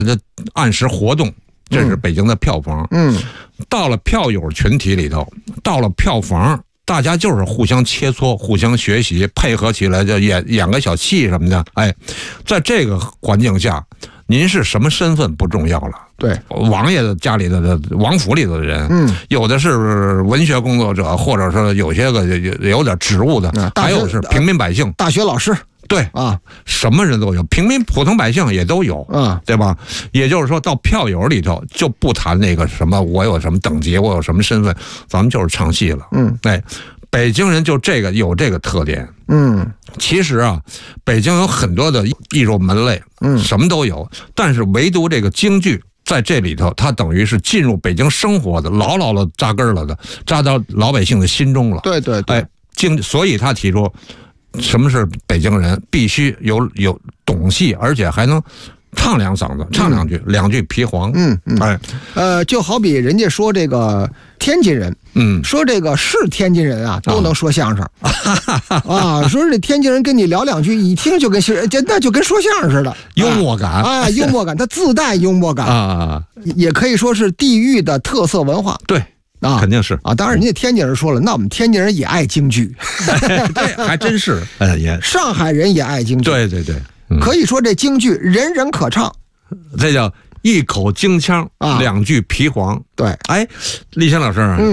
这按时活动，这是北京的票房。到了票友群体里头，到了票房，大家就是互相切磋、互相学习，配合起来就演个小戏什么的。哎，在这个环境下，您是什么身份不重要了。 对， 王爷的家里的王府里头的人，有的是文学工作者，或者说有些个有点职务的，还有是平民百姓， 大学老师。 对啊，什么人都有，普通百姓也都有，对吧？也就是说，到票友里头就不谈那个什么我有什么等级，我有什么身份，咱们就是唱戏了。哎，北京人就有这个特点。其实啊，北京有很多的艺术门类，什么都有，但是唯独这个京剧在这里头，它等于是进入北京生活的，牢牢的扎根了的，扎到老百姓的心中了。 对，哎， 所以他提出。什么是北京人？必须有懂戏，而且还能唱两嗓子，唱两句皮黄。 就好比人家说这个天津人，说这个是天津人啊，都能说相声啊。说这天津人跟你聊两句，一听就跟说相声似的， 幽默感幽默感，他自带幽默感啊，也可以说是地域的特色文化。 对。肯定是啊，当然人家天津人说了，那我们天津人也爱京剧， 对，还真是，也上海人也爱京剧， 对， 可以说这京剧人人可唱， 这叫一口京腔，两句皮黄。 对， 哎，立新老师，